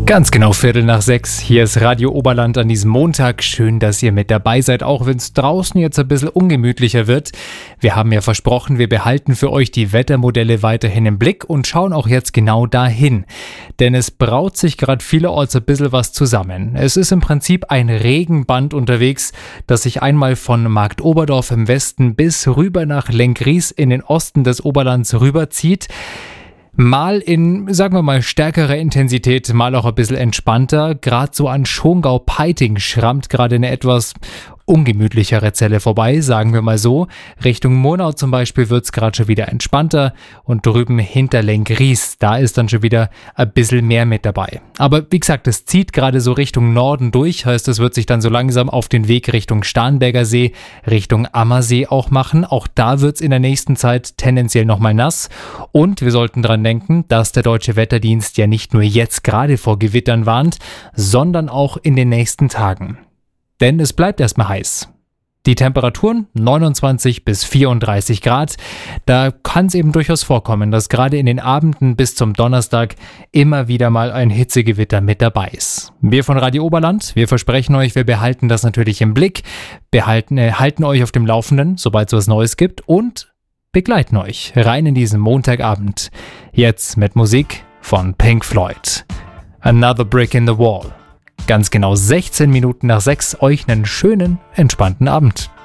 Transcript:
Ganz genau 5:45. Hier ist Radio Oberland an diesem Montag. Schön, dass ihr mit dabei seid, auch wenn es draußen jetzt ein bisschen ungemütlicher wird. Wir haben ja versprochen, wir behalten für euch die Wettermodelle weiterhin im Blick und schauen auch jetzt genau dahin. Denn es braut sich gerade vielerorts ein bisschen was zusammen. Es ist im Prinzip ein Regenband unterwegs, das sich einmal von Marktoberdorf im Westen bis rüber nach Lenggries in den Osten des Oberlands rüberzieht. Mal in, sagen wir mal, stärkerer Intensität, mal auch ein bisschen entspannter. Gerade so an Schongau-Peiting schrammt gerade eine etwas ungemütlichere Zelle vorbei, sagen wir mal so. Richtung Murnau zum Beispiel wird es gerade schon wieder entspannter und drüben hinter Lenggries, da ist dann schon wieder ein bisschen mehr mit dabei. Aber wie gesagt, es zieht gerade so Richtung Norden durch, heißt es wird sich dann so langsam auf den Weg Richtung Starnberger See, Richtung Ammersee auch machen. Auch da wird es in der nächsten Zeit tendenziell nochmal nass und wir sollten dran denken, dass der Deutsche Wetterdienst ja nicht nur jetzt gerade vor Gewittern warnt, sondern auch in den nächsten Tagen. Denn es bleibt erstmal heiß. Die Temperaturen 29 bis 34 Grad. Da kann es eben durchaus vorkommen, dass gerade in den Abenden bis zum Donnerstag immer wieder mal ein Hitzegewitter mit dabei ist. Wir von Radio Oberland, wir versprechen euch, wir behalten das natürlich im Blick, halten euch auf dem Laufenden, sobald es was Neues gibt und begleiten euch rein in diesen Montagabend. Jetzt mit Musik von Pink Floyd. Another Brick in the Wall. Ganz genau 16 Minuten nach 6, euch einen schönen, entspannten Abend.